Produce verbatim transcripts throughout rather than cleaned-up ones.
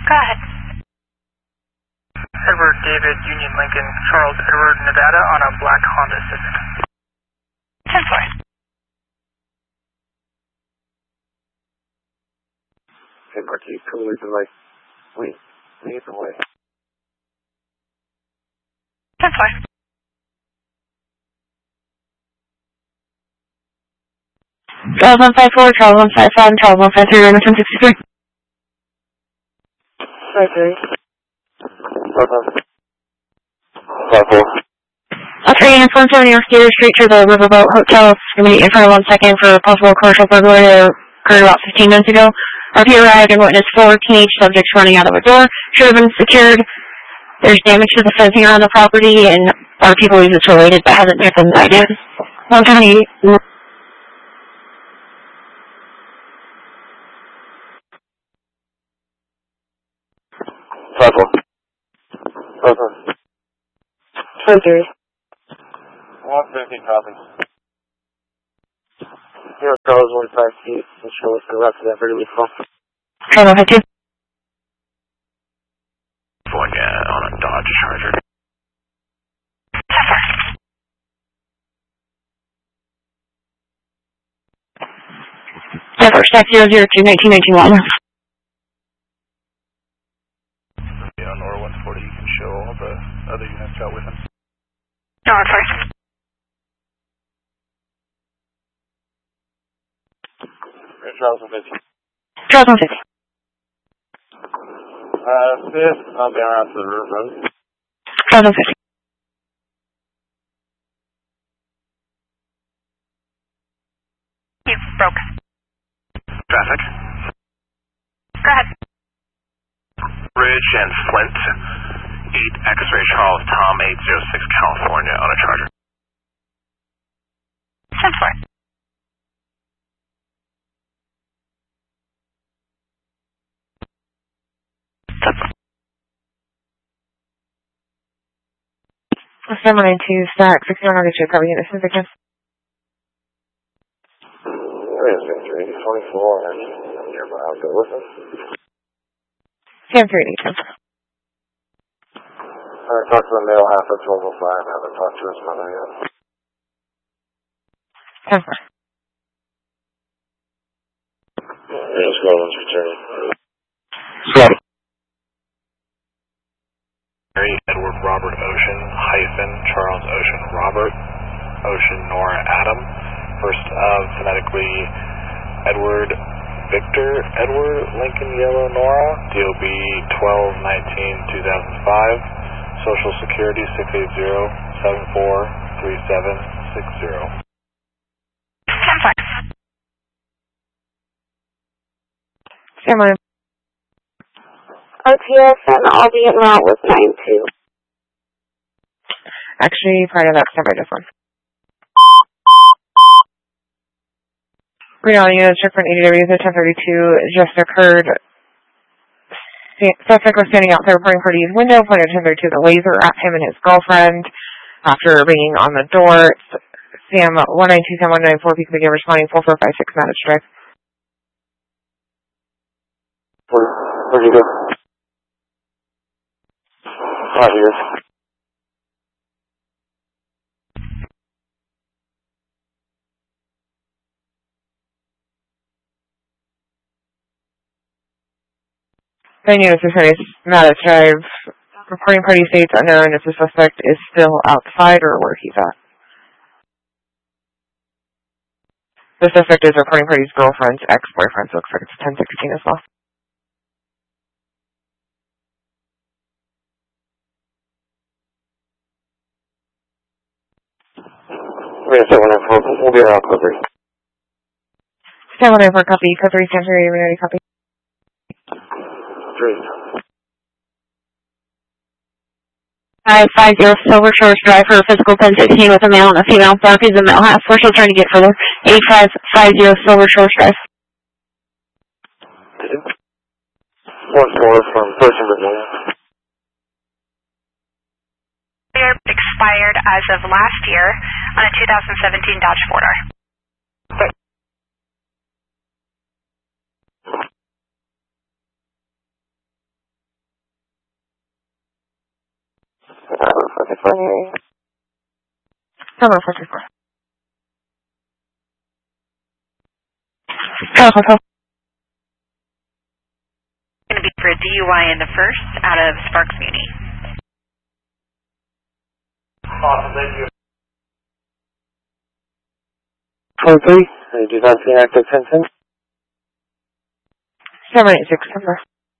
Go ahead. Edward David Union Lincoln Charles Edward Nevada on a black Honda Civic. ten four. Hey, Marquis, come away from my... Wait, leave the way. ten four. Charles one five four, Charles one five five, Charles one five three, Reno ten sixty-three. Five three. Five five. Five four. I'll try and one seventy North Gator Street to the Riverboat Hotel. It's going to be in front of one second for a possible commercial burglary that occurred about fifteen minutes ago. R P arrived and witnessed four teenage subjects running out of a door. Should have been secured. There's damage to the fencing around the property, and our people believe it's related, but hasn't been indicted. one seventy. Five four. Five four. Ten three. One fifty copies. Here, Charles one five feet. And show us the rest of that very leaf phone. Charles one five two. California on a Dodge Charger. Denver, staff zero zero two, nineteen nineteen one. Yeah, on Nora one forty, you can show all the other units out with him. No, I'm sorry. Charles one fifty. Charles one fifty. Uh, fifth, I'll be around to the river road. Charles one fifty. You broke. Traffic. Go ahead. Ridge and Flint. eight X-Ray Charles Tom eight zero six California on a Charger. ten four. seven nine two, stack, sixty-one, I'll get you a cover unit, since I can. There is three twenty-four, and nearby, I'll go with them. ten three, ten four. I talked to the male half of twelve oh five, I haven't talked to his mother yet. ten four. There's Golden's returning. Sorry. Mary Edward Robert Ocean hyphen Charles Ocean Robert Ocean Nora Adam. First of phonetically Edward Victor Edward Lincoln Yellow Nora. D O B twelve nineteen two thousand five. Social Security six eight zero seven four three seven six zero. ten five. Stand by. O T S and albeit route was nine two. Actually, part of that, stand by this one. Reno units, check for an eighty degrees at ten thirty-two, just occurred. Suspect was standing outside reporting party's window, pointed ten thirty-two the laser at him and his girlfriend. After banging on the door, Sam one nine two, Sam one nine four, P C begin responding four four five six, Maddox Drive. Where, where'd you go? Right here. Venue is Maddox Drive. Reporting party states unknown if the suspect is still outside or where he's at. The suspect is reporting party's girlfriend's ex-boyfriend, so it looks like it's ten sixteen as well. We're going to set one in four. We'll be around code three. Stand one in for copy. Code three, stand three, ready copy. Three. Five five zero Silver Shores Drive for a physical ten sixteen with a male and a female. Bark is the male half. We're still trying to get further. Eight five five zero Silver Shores Drive. One four from Person, Virginia. Expired as of last year on a two thousand seventeen Dodge four door. Um, four fifty-four area. Tower four fifty-four. Tower four fifty-four. Going to be for a D U I in the first out of Sparks Muni. Awesome, thank you. four three, I do not see an active ten ten. seven eight six, number.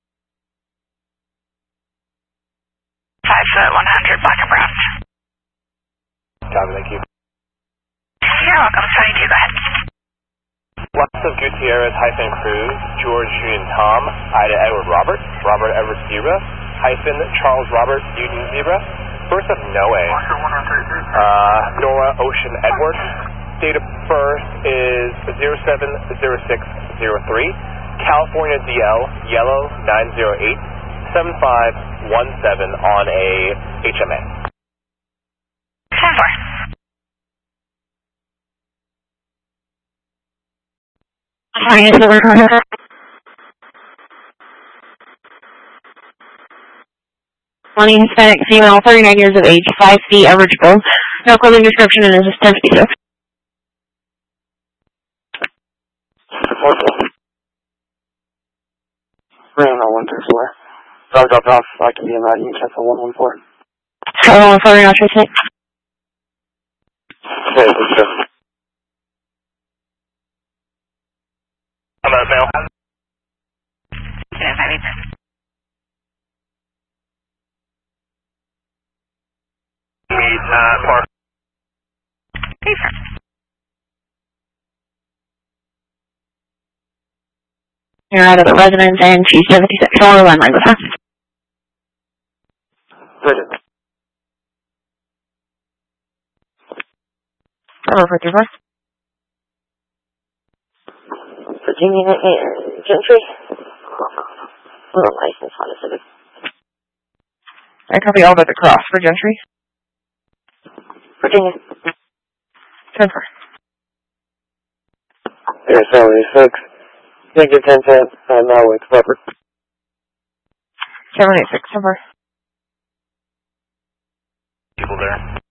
five foot one hundred, black and brown. Copy, thank you. You're welcome. twenty-two, go ahead. Lots of Gutierrez hyphen Cruz, George Union Tom, Ida Edward Robert, Robert Everett Zebra, hyphen Charles Robert Union Zebra. First up, Noe. Uh, Nora Ocean Edward. Date of birth is zero seven zero six zero three. California D L, yellow nine zero eight, seven five one seven on a H M A. ten four. Hi, it's Silver Carter. Twenty Hispanic female, thirty-nine years of age, five feet, average build. No clothing description and is a ten fifty-six. Ram on one three four. Dog dropped off, I can be in that, you can cancel one one four. Tower one four, not trace it. Okay, let's go. I'm out of mail. Yeah, five eight six. Meet, uh, Park. Hey, sir. You're out of the residence and she's seventy-six. Tower landline with her. Brilliant. Tower four three four. Virginia and Gentry. No license, Honda Civic. I copy all but the cross for Gentry. Virginia. ten four. There's seventy-six. Negative ten ten, I'm now with Robert. seven eight six, ten four. People there.